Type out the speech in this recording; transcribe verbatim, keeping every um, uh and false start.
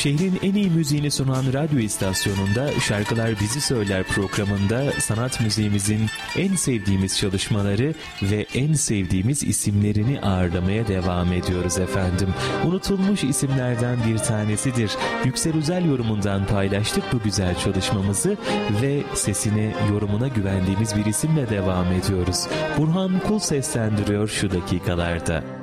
Şehrin en iyi müziğini sunan radyo istasyonunda Şarkılar Bizi Söyler programında sanat müziğimizin en sevdiğimiz çalışmaları ve en sevdiğimiz isimlerini ağırlamaya devam ediyoruz efendim. Unutulmuş isimlerden bir tanesidir. Yüksel Özel yorumundan paylaştık bu güzel çalışmamızı ve sesine, yorumuna güvendiğimiz bir isimle devam ediyoruz. Burhan Kul seslendiriyor şu dakikalarda.